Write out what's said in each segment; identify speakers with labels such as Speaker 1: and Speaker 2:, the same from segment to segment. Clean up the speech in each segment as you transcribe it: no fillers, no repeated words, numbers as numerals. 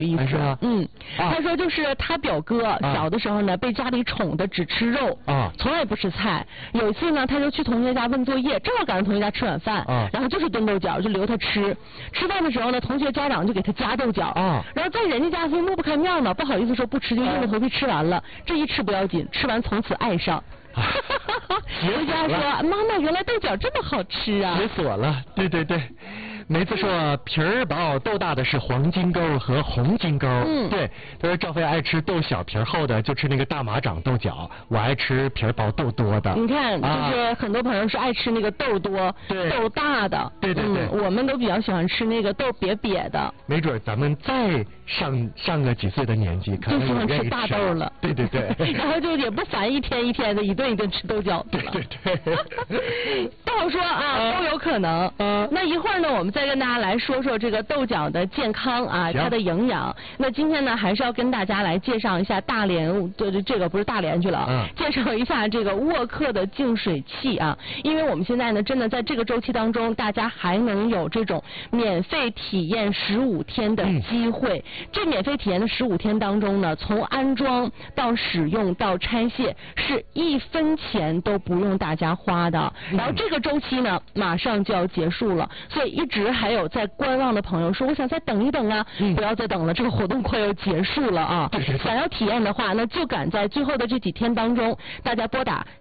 Speaker 1: 意思。
Speaker 2: 他说就是他表哥小的时候呢，被家里宠的只吃肉从来不吃菜。有一次呢，他就去同学家问作业，正好赶上同学家吃晚饭然后就是炖豆角，就留他吃。吃饭的时候呢，同学家长就给他夹豆角然后在人家家非抹不开面嘛，不好意思说不吃，就硬着头皮吃完了。这一吃不要紧，吃完从此爱上。回家说妈妈，原来豆角这么好吃啊！
Speaker 1: 解锁了，对。梅子说皮儿薄豆大的是黄金钩和红金钩。对，他说赵飞爱吃豆小皮儿厚的，就吃那个大马掌豆角，我爱吃皮儿薄豆多的。
Speaker 2: 你看，就是很多朋友是爱吃那个豆多、豆大的。
Speaker 1: 对。
Speaker 2: 我们都比较喜欢吃那个豆瘪的。
Speaker 1: 没准咱们再上个几岁的年纪，可能
Speaker 2: 就喜欢吃大豆了。
Speaker 1: 对。
Speaker 2: 然后就也不烦一天一天的一顿吃豆角子了。
Speaker 1: 对。
Speaker 2: 不好说都有可能。那一会儿呢，我们再跟大家来说说这个豆角的健康它的营养。那今天呢，还是要跟大家来介绍一下大连，这个不是大连去了，介绍一下这个沃克的净水器因为我们现在呢，真的在这个周期当中，大家还能有这种免费体验15天的机会。这免费体验的15天当中呢，从安装到使用到拆卸是1分钱都不用大家花的。然后这个周期呢，马上就要结束了，所以一直还有在观望的朋友说，我想再等一等不要再等了，这个活动快要结束了想要体验的话，那就赶在最后的这几天当中，大家拨打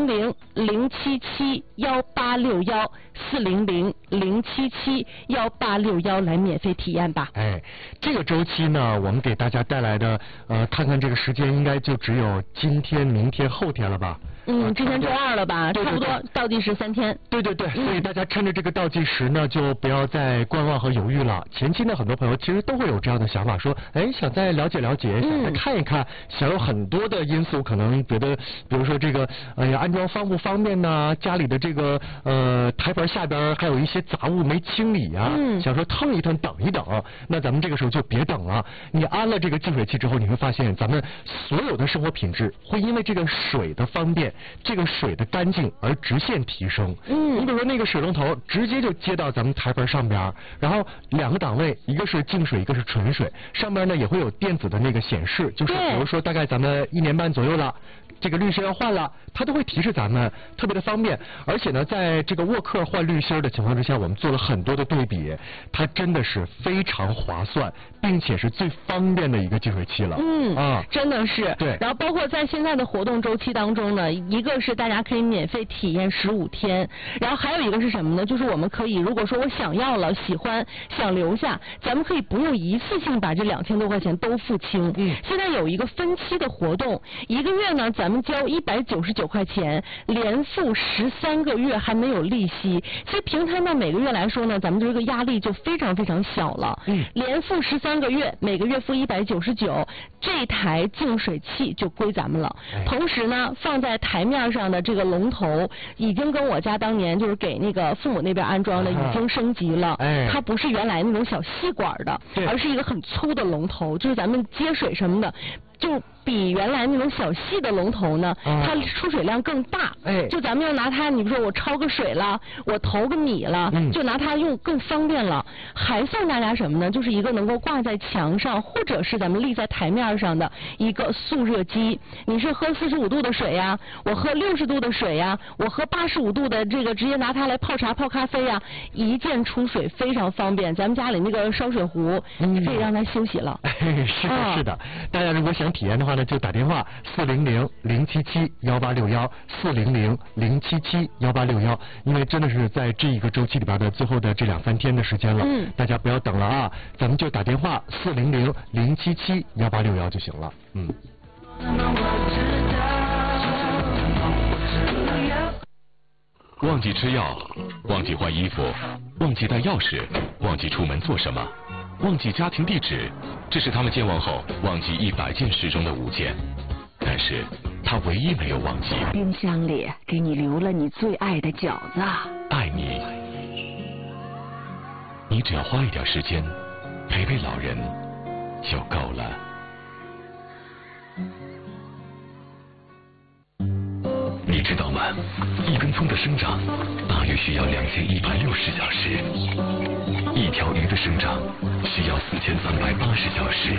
Speaker 2: 400-077-1861，400-077-1861来免费体验吧。
Speaker 1: 这个周期呢，我们给大家带来的看看这个时间应该就只有今天、明天、后天了吧。
Speaker 2: 今天周2了吧，差不多倒计时3天。
Speaker 1: 对，所以大家趁着这个倒计时呢，就不要再观望和犹豫了。前期呢，很多朋友其实都会有这样的想法，说，想再了解，想再看一看，想有很多的因素，可能觉得，比如说这个，安装方不方便呢？家里的这个台盆下边还有一些杂物没清理想说腾一腾，等一等。那咱们这个时候就别等了，你安了这个净水器之后，你会发现咱们所有的生活品质会因为这个水的方便。这个水的干净而直线提升。你比如说那个水龙头直接就接到咱们台盆上边，然后2个档位，一个是净水，一个是纯水，上边呢也会有电子的那个显示，就是比如说大概咱们1年半左右了，这个滤芯要换了，它都会提示咱们，特别的方便。而且呢，在这个沃克换滤芯的情况之下，我们做了很多的对比，它真的是非常划算，并且是最方便的一个净水器了。
Speaker 2: 真的是。
Speaker 1: 对。
Speaker 2: 然后包括在现在的活动周期当中呢，一个是大家可以免费体验15天，然后还有一个是什么呢？就是我们可以，如果说我想要了、喜欢、想留下，咱们可以不用一次性把这2000多块钱都付清。现在有一个分期的活动，1个月呢，咱们交199块钱，连付13个月还没有利息。其实平摊到每个月来说呢，咱们这个压力就非常非常小了。连付13个月，每个月付199，这台净水器就归咱们了。同时呢，放在台面上的这个龙头已经跟我家当年就是给那个父母那边安装的已经升级了。它不是原来那种小细管的，而是一个很粗的龙头，就是咱们接水什么的就比原来那种小细的龙头呢，它出水量更大。就咱们要拿它，你比如说我焯个水了，我投个米了，就拿它用更方便了。还送大家什么呢？就是一个能够挂在墙上，或者是咱们立在台面上的一个速热机。你是喝45度的水呀，我喝60度的水呀，我喝85度的这个，直接拿它来泡茶、泡咖啡呀，一键出水，非常方便。咱们家里那个烧水壶，可以让它休息了。
Speaker 1: 是的，大家如果想体验的话呢，就打电话400-077-1861，400-077-1861，因为真的是在这一个周期里边的最后的这2-3天的时间了，大家不要等了咱们就打电话400-077-1861就行了。
Speaker 3: 忘记吃药，忘记换衣服，忘记带钥匙，忘记出门做什么，忘记家庭地址，这是他们健忘后忘记100件事中的5件，但是他唯一没有忘记。
Speaker 4: 冰箱里给你留了你最爱的饺子。
Speaker 3: 爱你，你只要花一点时间陪陪老人就够了。你知道吗？1根葱的生长大约需要2160小时，1条鱼的生长需要4380小时。